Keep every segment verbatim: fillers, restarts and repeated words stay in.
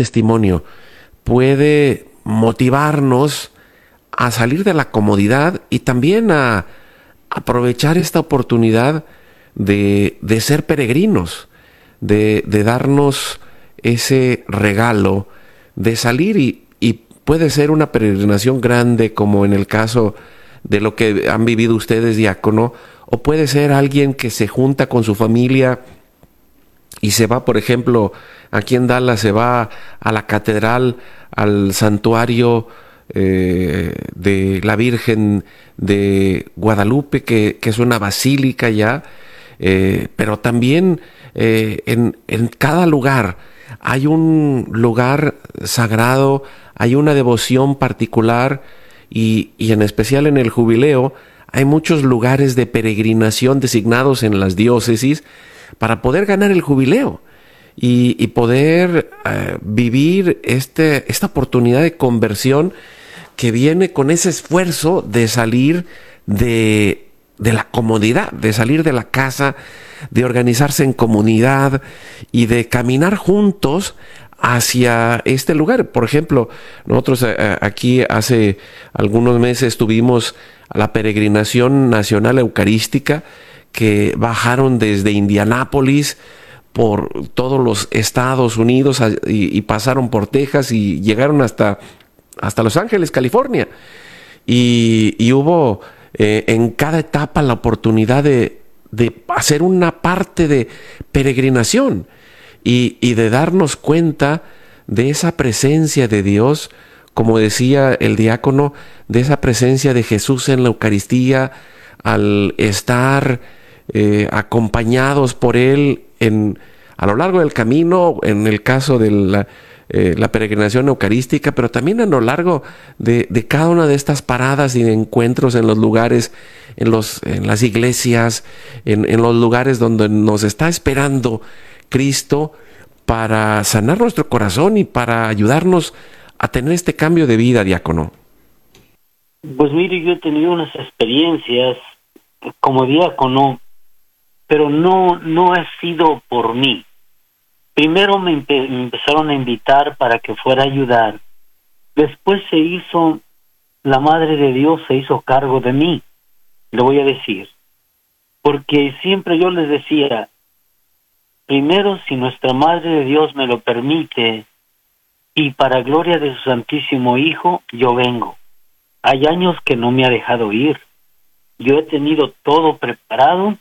testimonio puede motivarnos a salir de la comodidad y también a aprovechar esta oportunidad de, de ser peregrinos, de, de darnos ese regalo de salir y, y puede ser una peregrinación grande como en el caso de lo que han vivido ustedes, diácono, o puede ser alguien que se junta con su familia y se va, por ejemplo, aquí en Dallas se va a la catedral, al santuario eh, de la Virgen de Guadalupe, que, que es una basílica ya, eh, pero también eh, en, en cada lugar hay un lugar sagrado, hay una devoción particular y, y en especial en el jubileo hay muchos lugares de peregrinación designados en las diócesis para poder ganar el jubileo y, y poder uh, vivir este, esta oportunidad de conversión que viene con ese esfuerzo de salir de, de la comodidad, de salir de la casa, de organizarse en comunidad y de caminar juntos hacia este lugar. Por ejemplo, nosotros uh, aquí hace algunos meses tuvimos la peregrinación nacional eucarística, que bajaron desde Indianápolis por todos los Estados Unidos y, y pasaron por Texas y llegaron hasta, hasta Los Ángeles, California. Y, y hubo eh, en cada etapa la oportunidad de, de hacer una parte de peregrinación y, y de darnos cuenta de esa presencia de Dios, como decía el diácono, de esa presencia de Jesús en la Eucaristía, al estar Eh, acompañados por Él en, a lo largo del camino, en el caso de la, eh, la peregrinación eucarística, pero también a lo largo de, de cada una de estas paradas y de encuentros en los lugares, en, los, en las iglesias, en, en los lugares donde nos está esperando Cristo para sanar nuestro corazón y para ayudarnos a tener este cambio de vida, diácono. Pues mire, yo he tenido unas experiencias como diácono, pero no, no ha sido por mí. Primero me, empe- me empezaron a invitar para que fuera a ayudar. Después se hizo, la Madre de Dios se hizo cargo de mí, le voy a decir. Porque siempre yo les decía, primero si nuestra Madre de Dios me lo permite, y para gloria de su Santísimo Hijo, yo vengo. Hay años que no me ha dejado ir. Yo he tenido todo preparado,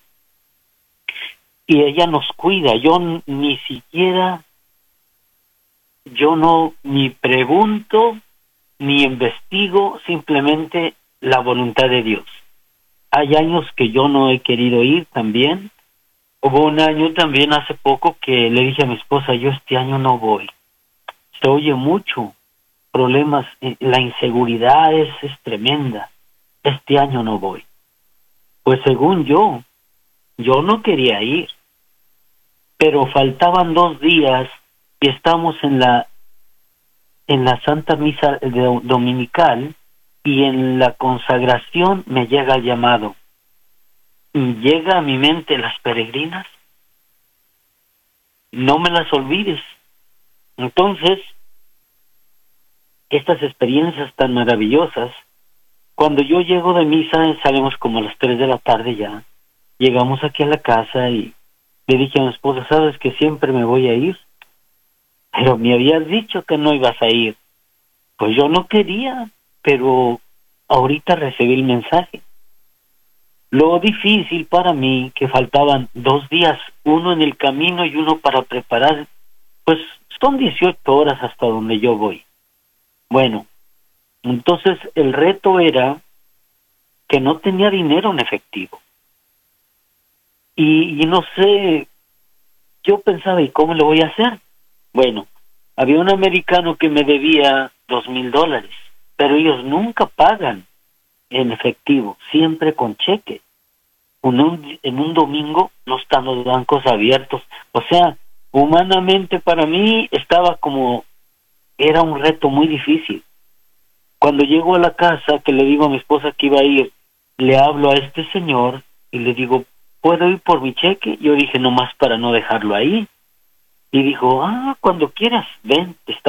y ella nos cuida. Yo n- ni siquiera, yo no ni pregunto, ni investigo, simplemente la voluntad de Dios. Hay años que yo no he querido ir también. Hubo un año también hace poco que le dije a mi esposa, yo este año no voy. Se oye mucho, problemas, eh, la inseguridad es, es tremenda. Este año no voy. Pues según yo, yo no quería ir. Pero faltaban dos días y estamos en la en la Santa Misa de- Dominical y en la consagración me llega el llamado. Y llega a mi mente las peregrinas. No me las olvides. Entonces, estas experiencias tan maravillosas, cuando yo llego de misa, salimos como a las tres de la tarde ya, llegamos aquí a la casa y le dije a mi esposa, ¿sabes que siempre me voy a ir? Pero me habías dicho que no ibas a ir. Pues yo no quería, pero ahorita recibí el mensaje. Lo difícil para mí, que faltaban dos días, uno en el camino y uno para preparar, pues son dieciocho horas hasta donde yo voy. Bueno, entonces el reto era que no tenía dinero en efectivo. Y, y no sé, yo pensaba, ¿y cómo lo voy a hacer? Bueno, había un americano que me debía dos mil dólares, pero ellos nunca pagan en efectivo, siempre con cheque. En un, en un domingo no están los bancos abiertos. O sea, humanamente para mí estaba como, era un reto muy difícil. Cuando llego a la casa, que le digo a mi esposa que iba a ir, le hablo a este señor y le digo, ¿puedo ir por mi cheque? Yo dije, nomás para no dejarlo ahí. Y dijo, ah, cuando quieras, ven, te está